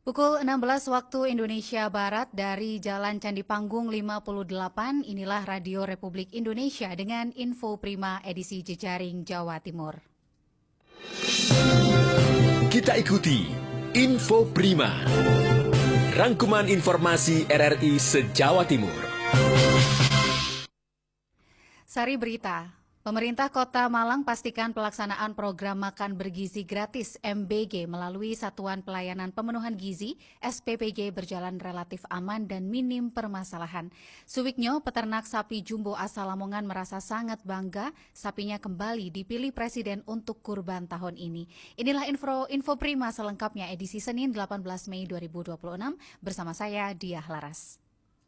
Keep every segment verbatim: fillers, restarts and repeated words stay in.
Pukul enam belas waktu Indonesia Barat dari Jalan Candi Panggung lima puluh delapan, inilah Radio Republik Indonesia dengan Info Prima edisi Jejaring Jawa Timur. Kita ikuti Info Prima, rangkuman informasi R R I se-Jawa Timur. Sari berita. Pemerintah Kota Malang pastikan pelaksanaan program makan bergizi gratis M B G melalui Satuan Pelayanan Pemenuhan Gizi S P P G berjalan relatif aman dan minim permasalahan. Suwiknyo, peternak sapi jumbo asal Lamongan merasa sangat bangga sapinya kembali dipilih Presiden untuk kurban tahun ini. Inilah info, info Prima selengkapnya edisi Senin delapan belas Mei dua ribu dua puluh enam bersama saya Diah Laras.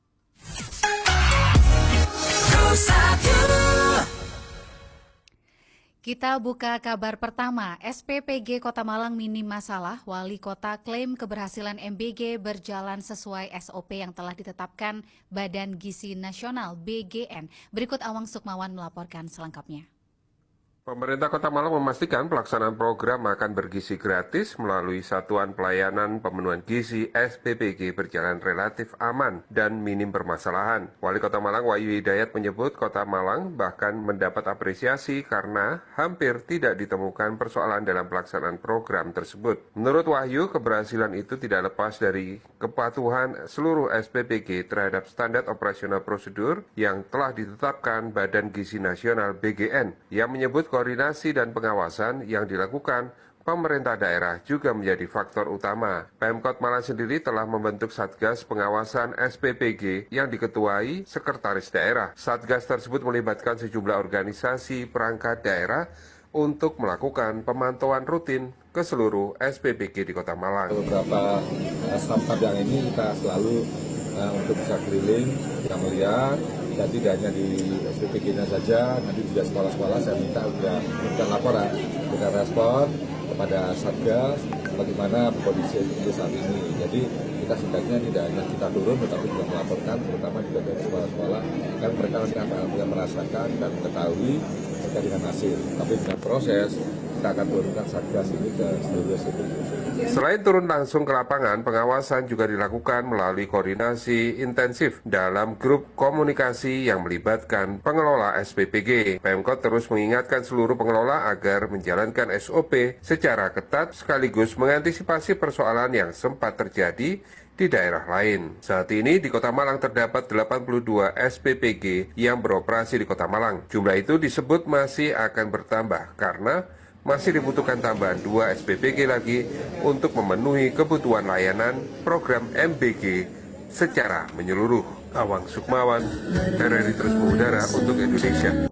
Kita buka kabar pertama, S P P G Kota Malang minim masalah, Wali Kota klaim keberhasilan M B G berjalan sesuai S O P yang telah ditetapkan Badan Gizi Nasional B G N. Berikut Awang Sukmawan melaporkan selengkapnya. Pemerintah Kota Malang memastikan pelaksanaan program makan bergizi gratis melalui Satuan Pelayanan Pemenuhan Gizi S P P G berjalan relatif aman dan minim permasalahan. Wali Kota Malang Wahyu Hidayat menyebut Kota Malang bahkan mendapat apresiasi karena hampir tidak ditemukan persoalan dalam pelaksanaan program tersebut. Menurut Wahyu, keberhasilan itu tidak lepas dari kepatuhan seluruh S P P G terhadap standar operasional prosedur yang telah ditetapkan Badan Gizi Nasional B G N, yang menyebut koordinasi dan pengawasan yang dilakukan pemerintah daerah juga menjadi faktor utama. Pemkot Malang sendiri telah membentuk Satgas Pengawasan S P P G yang diketuai Sekretaris Daerah. Satgas tersebut melibatkan sejumlah organisasi perangkat daerah untuk melakukan pemantauan rutin ke seluruh S P P G di Kota Malang. Beberapa staf-staf yang ini kita selalu uh, untuk bisa keliling, kita melihat, dan tidak hanya di S P P G-nya saja, nanti juga sekolah-sekolah saya minta sudah memberikan laporan, memberikan respon kepada Satgas bagaimana kondisi S P P G saat ini. Jadi kita setidaknya tidak hanya kita turun, tetapi juga melaporkan, terutama juga dari sekolah-sekolah, kan mereka nanti akan merasakan dan mengetahui terkait dengan hasil. Tapi dengan proses, kita akan turunkan Satgas ini ke seluruh S P P G. Selain turun langsung ke lapangan, pengawasan juga dilakukan melalui koordinasi intensif dalam grup komunikasi yang melibatkan pengelola S P P G. Pemkot terus mengingatkan seluruh pengelola agar menjalankan S O P secara ketat sekaligus mengantisipasi persoalan yang sempat terjadi di daerah lain. Saat ini di Kota Malang terdapat delapan puluh dua S P P G yang beroperasi di Kota Malang. Jumlah itu disebut masih akan bertambah karena masih dibutuhkan tambahan dua S P P G lagi untuk memenuhi kebutuhan layanan program M B G secara menyeluruh. Awang Sukmawan, R R I Terus Mengudara untuk Indonesia.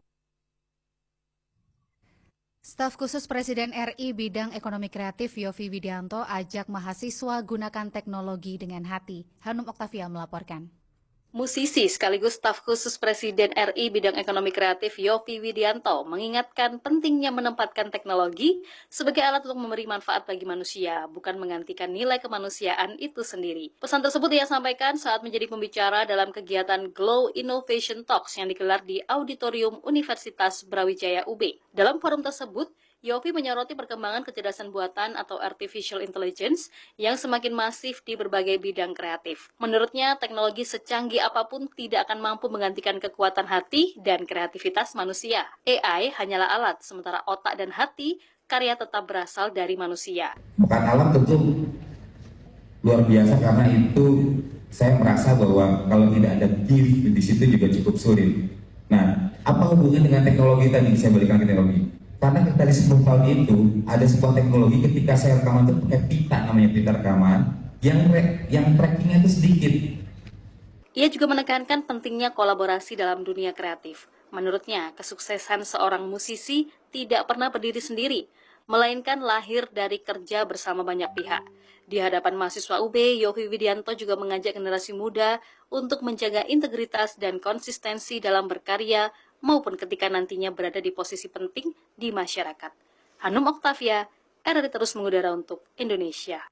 Staf khusus Presiden R I bidang ekonomi kreatif Yovie Widianto ajak mahasiswa gunakan teknologi dengan hati. Hanum Oktavia melaporkan. Musisi sekaligus staf khusus Presiden R I bidang ekonomi kreatif Yovie Widianto mengingatkan pentingnya menempatkan teknologi sebagai alat untuk memberi manfaat bagi manusia, bukan menggantikan nilai kemanusiaan itu sendiri. Pesan tersebut ia sampaikan saat menjadi pembicara dalam kegiatan Glow Innovation Talks yang digelar di Auditorium Universitas Brawijaya U B. Dalam forum tersebut, Yovie menyoroti perkembangan kecerdasan buatan atau artificial intelligence yang semakin masif di berbagai bidang kreatif. Menurutnya, teknologi secanggih apapun tidak akan mampu menggantikan kekuatan hati dan kreativitas manusia. A I hanyalah alat, sementara otak dan hati karya tetap berasal dari manusia. Bukan alam tentu luar biasa, karena itu saya merasa bahwa kalau tidak ada gift di situ juga cukup sulit. Nah, apa hubungan dengan teknologi tadi? Saya berikan ke teknologi. Karena dari sepuluh tahun itu ada sebuah teknologi ketika saya rekaman itu pakai pita, namanya pita rekaman, yang yang trackingnya itu sedikit. Ia juga menekankan pentingnya kolaborasi dalam dunia kreatif. Menurutnya, kesuksesan seorang musisi tidak pernah berdiri sendiri, melainkan lahir dari kerja bersama banyak pihak. Di hadapan mahasiswa U B, Yovie Widianto juga mengajak generasi muda untuk menjaga integritas dan konsistensi dalam berkarya, maupun ketika nantinya berada di posisi penting di masyarakat. Hanum Oktavia, R R I Terus Mengudara untuk Indonesia.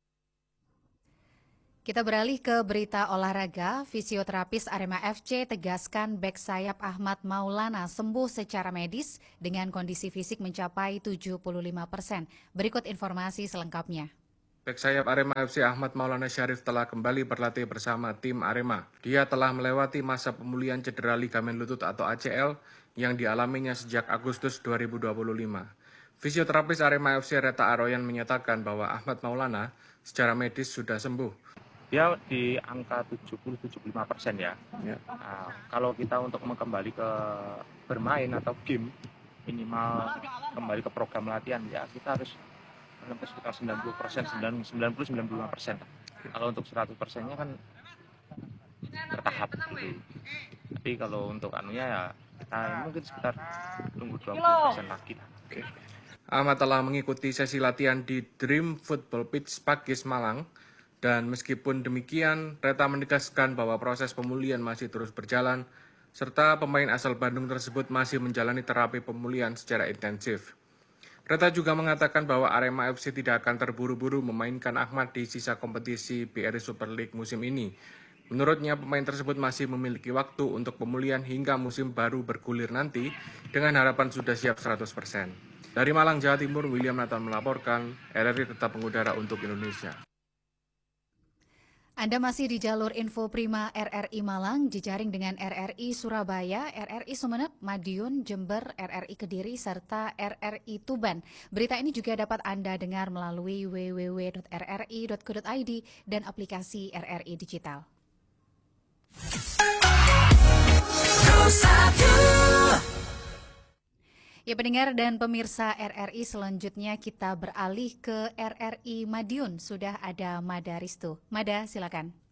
Kita beralih ke berita olahraga. Fisioterapis Arema F C tegaskan bek sayap Ahmad Maulana sembuh secara medis dengan kondisi fisik mencapai tujuh puluh lima persen. Berikut informasi selengkapnya. Bek sayap Arema F C Ahmad Maulana Syarif telah kembali berlatih bersama tim Arema. Dia telah melewati masa pemulihan cedera ligamen lutut atau A C L yang dialaminya sejak Agustus dua ribu dua puluh lima. Fisioterapis Arema F C Reta Aroyan menyatakan bahwa Ahmad Maulana secara medis sudah sembuh. Dia di angka tujuh puluh sampai tujuh puluh lima persen ya. ya. Nah, kalau kita untuk kembali ke bermain atau game, minimal kembali ke program latihan ya kita harus sampai sekitar sembilan puluh persen, sembilan puluh sampai sembilan puluh lima persen. Kalau untuk seratus persennya kan bertahap gitu. Tapi kalau untuk anunya ya kita mungkin sekitar tunggu dua puluh persen lagi. Oke. Ahmad telah mengikuti sesi latihan di Dream Football Pitch Pakis Malang. Dan meskipun demikian, Reta menegaskan bahwa proses pemulihan masih terus berjalan, serta pemain asal Bandung tersebut masih menjalani terapi pemulihan secara intensif. Reta juga mengatakan bahwa Arema F C tidak akan terburu-buru memainkan Ahmad di sisa kompetisi B R I Super League musim ini. Menurutnya, pemain tersebut masih memiliki waktu untuk pemulihan hingga musim baru bergulir nanti, dengan harapan sudah siap seratus persen. Dari Malang, Jawa Timur, William Nathan melaporkan, R R I tetap mengudara untuk Indonesia. Anda masih di jalur Info Prima R R I Malang, jejaring dengan R R I Surabaya, R R I Sumeneb, Madiun, Jember, R R I Kediri, serta R R I Tuban. Berita ini juga dapat Anda dengar melalui w w w titik r r i titik co titik i d dan aplikasi R R I Digital. Ya, pendengar dan pemirsa R R I, selanjutnya kita beralih ke R R I Madiun. Sudah ada Mada Risto. Mada, silakan.